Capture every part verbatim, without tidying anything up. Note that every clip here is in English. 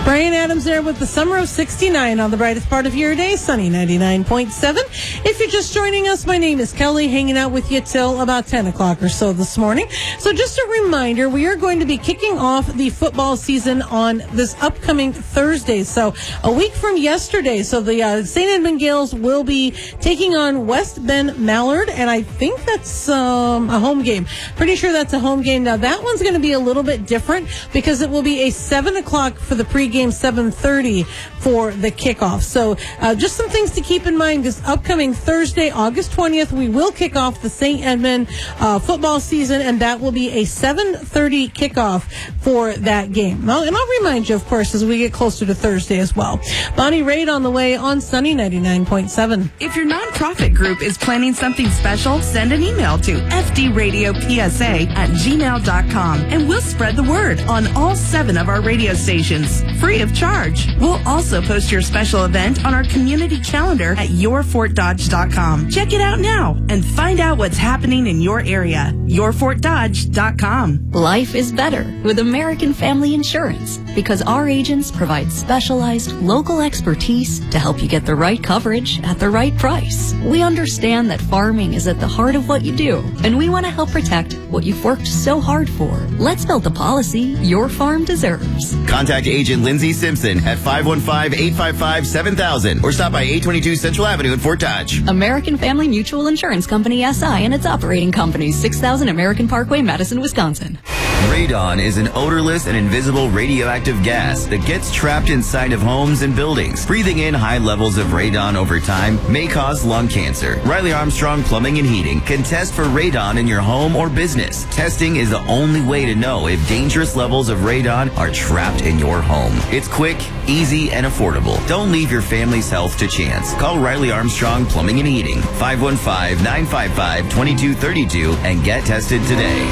Brian Adams there with the Summer of sixty-nine on the brightest part of your day, Sunny ninety-nine point seven. If you're just joining us, my name is Kelly, hanging out with you till about ten o'clock or so this morning. So just a reminder, we are going to be kicking off the football season on this upcoming Thursday. So a week from yesterday. So the uh, Saint Edmund Gales will be taking on West Bend Mallard, and I think that's um, a home game. Pretty sure that's a home game. Now that one's going to be a little bit different because it will be a seven o'clock for the pregame, seven thirty for the kickoff. So uh, just some things to keep in mind. This upcoming Thursday, August twentieth, we will kick off the Saint Edmund uh, football season, and that will be a seven thirty kickoff for that game. Well, and I'll remind you, of course, as we get closer to Thursday as well. Bonnie Raitt on the way on Sunny ninety-nine point seven. If your nonprofit group is planning something special, send an email to f d radio p s a at gmail dot com, and we'll spread the word on all seven of our radio stations, free of charge. We'll also post your special event on our community calendar at your fort dodge dot com. Check it out now and find out what's happening in your area. your fort dodge dot com. Life is better with American Family Insurance because our agents provide specialized local expertise to help you get the right coverage at the right price. We understand that farming is at the heart of what you do, and we want to help protect what you've worked so hard for. Let's build the policy your farm deserves. Contact Agent Lindsay Simpson at five one five, eight five five, seven thousand or stop by eight twenty-two Central Avenue in Fort Dodge. American Family Mutual Insurance Company, S I, and its operating companies, six thousand American Parkway, Madison, Wisconsin. Radon is an odorless and invisible radioactive gas that gets trapped inside of homes and buildings. Breathing in high levels of radon over time may cause lung cancer. Riley Armstrong Plumbing and Heating can test for radon in your home or business. Testing is the only way to know if dangerous levels of radon are trapped in your home. It's quick, easy, and affordable. Don't leave your family's health to chance. Call Riley Armstrong Plumbing and Heating, five one five, nine five five, two two three two, and get tested today.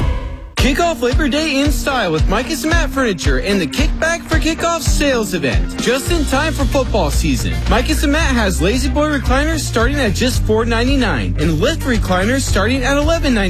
Kick off Labor Day in style with Micus and Matt Furniture and the Kickback for Kickoff sales event. Just in time for football season. Micus and Matt has Lazy Boy recliners starting at just four ninety-nine and Lift recliners starting at eleven ninety-nine.